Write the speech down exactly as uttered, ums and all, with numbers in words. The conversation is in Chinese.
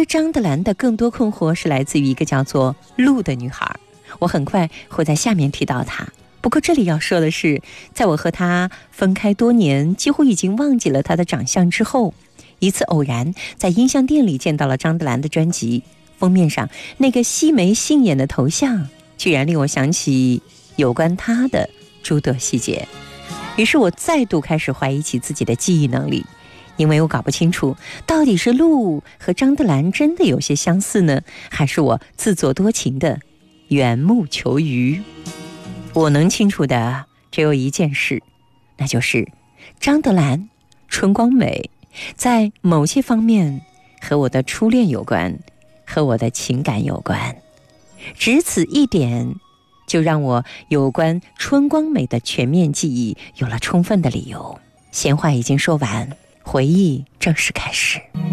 对张德兰的更多困惑是来自于一个叫做陆的女孩，我很快会在下面提到她。不过这里要说的是，在我和她分开多年，几乎已经忘记了她的长相之后，一次偶然在音像店里见到了张德兰的专辑，封面上那个细眉杏眼的头像居然令我想起有关她的诸多细节。于是我再度开始怀疑起自己的记忆能力，因为我搞不清楚到底是陆和张德兰真的有些相似呢，还是我自作多情的缘木求鱼。我能清楚的只有一件事，那就是张德兰春光美在某些方面和我的初恋有关，和我的情感有关。只此一点就让我有关春光美的全面记忆有了充分的理由。闲话已经说完，回忆正式开始。